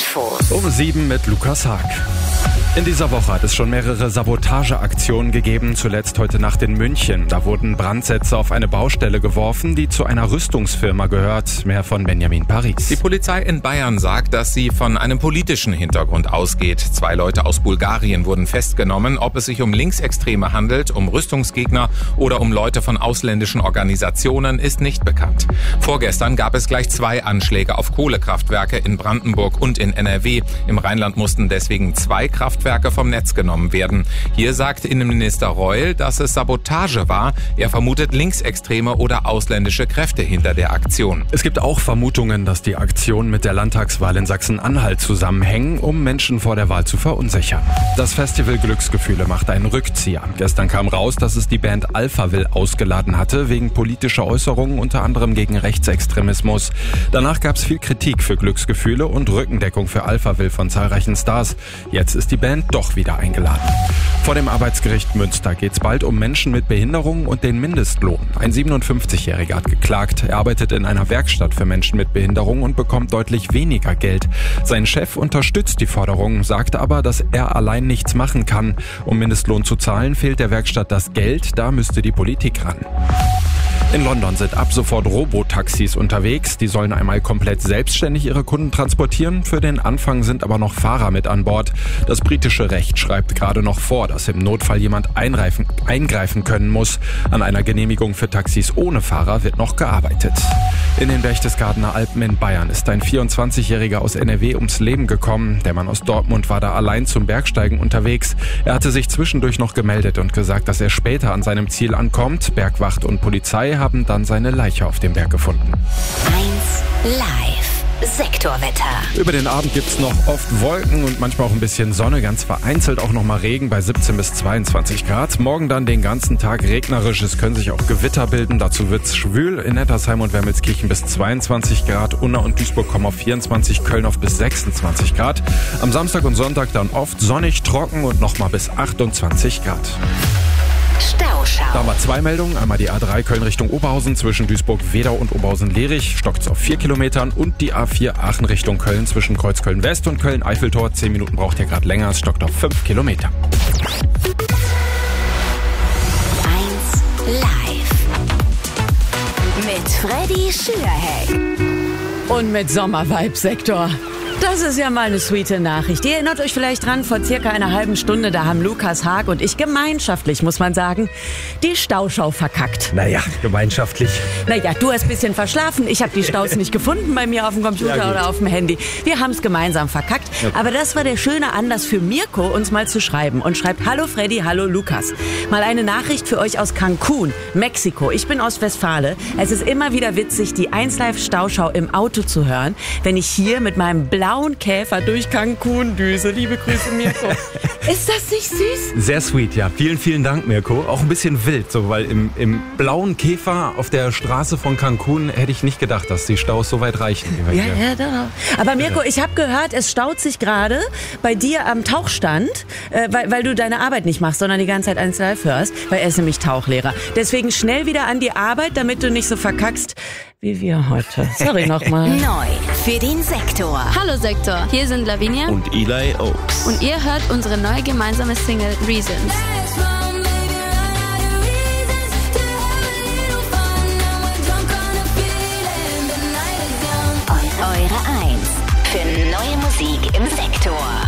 Infos. Um 7 mit Lukas Haag. In dieser Woche hat es schon mehrere Sabotageaktionen gegeben, zuletzt heute Nacht in München. Da wurden Brandsätze auf eine Baustelle geworfen, die zu einer Rüstungsfirma gehört. Mehr von Benjamin Paris. Die Polizei in Bayern sagt, dass sie von einem politischen Hintergrund ausgeht. 2 Leute aus Bulgarien wurden festgenommen. Ob es sich um Linksextreme handelt, um Rüstungsgegner oder um Leute von ausländischen Organisationen, ist nicht bekannt. Vorgestern gab es gleich 2 Anschläge auf Kohlekraftwerke in Brandenburg und in NRW. Im Rheinland mussten deswegen 2 Kraftwerke vom Netz genommen werden. Hier sagt Innenminister Reul, dass es Sabotage war. Er vermutet linksextreme oder ausländische Kräfte hinter der Aktion. Es gibt auch Vermutungen, dass die Aktion mit der Landtagswahl in Sachsen-Anhalt zusammenhängen, um Menschen vor der Wahl zu verunsichern. Das Festival Glücksgefühle macht einen Rückzieher. Gestern kam raus, dass es die Band Alphaville ausgeladen hatte, wegen politischer Äußerungen, unter anderem gegen Rechtsextremismus. Danach gab es viel Kritik für Glücksgefühle und Rückendeckung für Alphaville von zahlreichen Stars. Jetzt ist die Band doch wieder eingeladen. Vor dem Arbeitsgericht Münster geht es bald um Menschen mit Behinderungen und den Mindestlohn. Ein 57-Jähriger hat geklagt. Er arbeitet in einer Werkstatt für Menschen mit Behinderung und bekommt deutlich weniger Geld. Sein Chef unterstützt die Forderung, sagt aber, dass er allein nichts machen kann. Um Mindestlohn zu zahlen, fehlt der Werkstatt das Geld. Da müsste die Politik ran. In London sind ab sofort Robotaxis unterwegs. Die sollen einmal komplett selbstständig ihre Kunden transportieren. Für den Anfang sind aber noch Fahrer mit an Bord. Das britische Recht schreibt gerade noch vor, dass im Notfall jemand eingreifen können muss. An einer Genehmigung für Taxis ohne Fahrer wird noch gearbeitet. In den Berchtesgadener Alpen in Bayern ist ein 24-Jähriger aus NRW ums Leben gekommen. Der Mann aus Dortmund war da allein zum Bergsteigen unterwegs. Er hatte sich zwischendurch noch gemeldet und gesagt, dass er später an seinem Ziel ankommt. Bergwacht und Polizei haben dann seine Leiche auf dem Berg gefunden. 1 Live Sektorwetter. Über den Abend gibt's noch oft Wolken und manchmal auch ein bisschen Sonne, ganz vereinzelt auch noch mal Regen bei 17 bis 22 Grad. Morgen dann den ganzen Tag regnerisch, es können sich auch Gewitter bilden, dazu wird's schwül. In Nettersheim und Wermelskirchen bis 22 Grad, Unna und Duisburg kommen auf 24, Köln auf bis 26 Grad. Am Samstag und Sonntag dann oft sonnig, trocken und noch mal bis 28 Grad. Stauschau. Da haben wir 2 Meldungen. Einmal die A3 Köln Richtung Oberhausen zwischen Duisburg-Wedau und Oberhausen-Lerich. Stockt's auf 4 Kilometern. Und die A4 Aachen Richtung Köln zwischen Kreuzköln-West und Köln-Eiffeltor. 10 Minuten braucht ihr gerade länger. Es stockt auf 5 Kilometer. 1 Live. Mit Freddy Schürheck. Und mit Sommer-Vibe-Sektor. Das ist ja mal eine sweete Nachricht. Ihr erinnert euch vielleicht dran, vor circa einer halben Stunde, da haben Lukas Haag und ich gemeinschaftlich, muss man sagen, die Stauschau verkackt. Naja, gemeinschaftlich. Naja, du hast ein bisschen verschlafen. Ich habe die Staus nicht gefunden bei mir auf dem Computer oder auf dem Handy. Wir haben es gemeinsam verkackt. Ja. Aber das war der schöne Anlass für Mirko, uns mal zu schreiben. Und schreibt, hallo Freddy, hallo Lukas. Mal eine Nachricht für euch aus Cancun, Mexiko. Ich bin aus Westfale. Es ist immer wieder witzig, die 1 Live Stauschau im Auto zu hören, wenn ich hier mit meinem blauen Käfer durch Cancun düse. Liebe Grüße, Mirko. Ist das nicht süß? Sehr sweet, ja. Vielen, vielen Dank, Mirko. Auch ein bisschen wild, so, weil im blauen Käfer auf der Straße von Cancun hätte ich nicht gedacht, dass die Staus so weit reichen. Ja, doch. Aber Mirko, ich habe gehört, es staut sich gerade bei dir am Tauchstand, weil du deine Arbeit nicht machst, sondern die ganze Zeit 1 Live hörst, weil er ist nämlich Tauchlehrer. Deswegen schnell wieder an die Arbeit, damit du nicht so verkackst wie wir heute. Sorry nochmal. Neu für den Sektor. Hallo Sektor, hier sind Lavinia und Eli Oaks. Und ihr hört unsere neue gemeinsame Single Reasons. Und eure 1 für neue Musik im Sektor.